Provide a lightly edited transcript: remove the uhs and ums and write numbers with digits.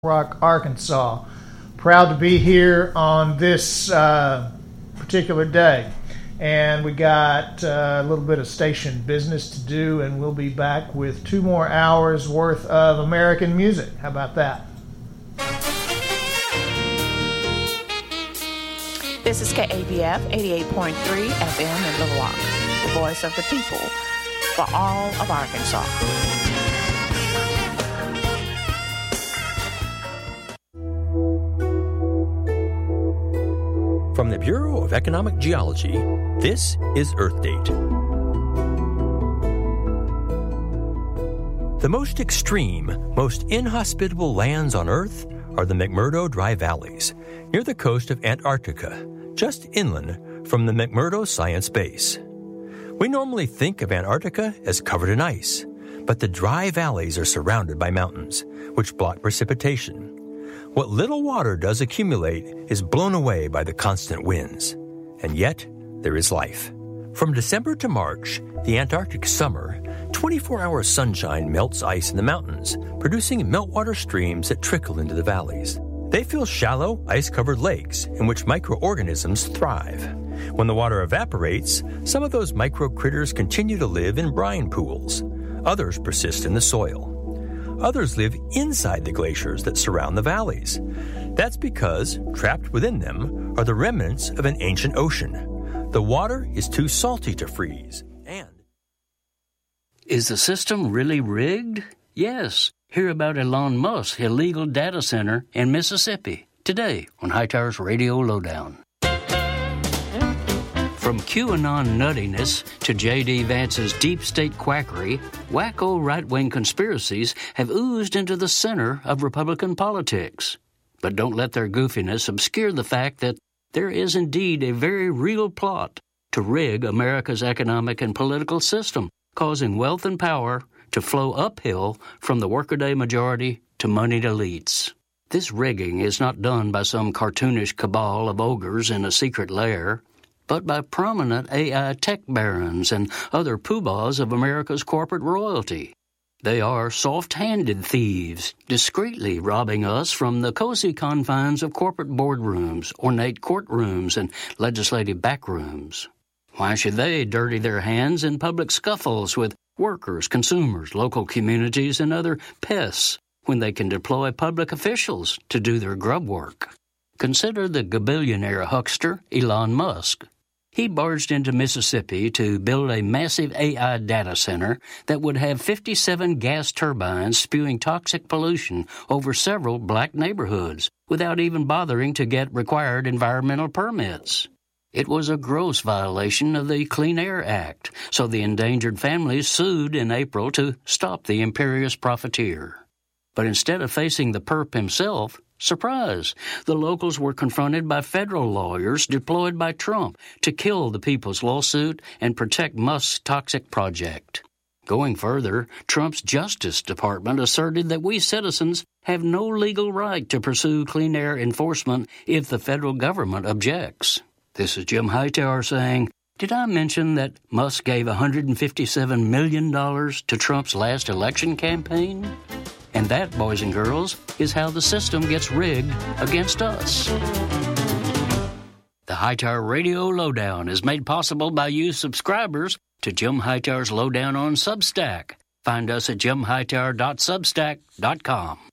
Rock, Arkansas. Proud to be here on this particular day. And we got a little bit of station business to do, and we'll be back with 2 more hours worth of American music. How about that? This is KABF 88.3 FM in Little Rock, the voice of the people for all of Arkansas. From the Bureau of Economic Geology, this is Earth Date. The most extreme, most inhospitable lands on Earth are the McMurdo Dry Valleys, near the coast of Antarctica, just inland from the McMurdo Science Base. We normally think of Antarctica as covered in ice, but the dry valleys are surrounded by mountains, which block precipitation. What little water does accumulate is blown away by the constant winds. And yet, there is life. From December to March, the Antarctic summer, 24-hour sunshine melts ice in the mountains, producing meltwater streams that trickle into the valleys. They fill shallow, ice-covered lakes in which microorganisms thrive. When the water evaporates, some of those microcritters continue to live in brine pools. Others persist in the soil. Others live inside the glaciers that surround the valleys. That's because, trapped within them, are the remnants of an ancient ocean. The water is too salty to freeze, and... Is the system really rigged? Yes. Hear about Elon Musk's illegal data center in Mississippi today on Hightower's Radio Lowdown. From QAnon nuttiness to J.D. Vance's deep state quackery, wacko right-wing conspiracies have oozed into the center of Republican politics. But don't let their goofiness obscure the fact that there is indeed a very real plot to rig America's economic and political system, causing wealth and power to flow uphill from the workaday majority to moneyed elites. This rigging is not done by some cartoonish cabal of ogres in a secret lair, but by prominent AI tech barons and other poobahs of America's corporate royalty. They are soft-handed thieves, discreetly robbing us from the cozy confines of corporate boardrooms, ornate courtrooms, and legislative backrooms. Why should they dirty their hands in public scuffles with workers, consumers, local communities, and other pests when they can deploy public officials to do their grub work? Consider the gabillionaire huckster Elon Musk. He barged into Mississippi to build a massive AI data center that would have 57 gas turbines spewing toxic pollution over several black neighborhoods without even bothering to get required environmental permits. It was a gross violation of the Clean Air Act, so the endangered families sued in April to stop the imperious profiteer. But instead of facing the perp himself, surprise, the locals were confronted by federal lawyers deployed by Trump to kill the people's lawsuit and protect Musk's toxic project. Going further, Trump's Justice Department asserted that we citizens have no legal right to pursue clean air enforcement if the federal government objects. This is Jim Hightower saying, did I mention that Musk gave $157 million to Trump's last election campaign? And that, boys and girls, is how the system gets rigged against us. The Hightower Radio Lowdown is made possible by you subscribers to Jim Hightower's Lowdown on Substack. Find us at jimhightower.substack.com.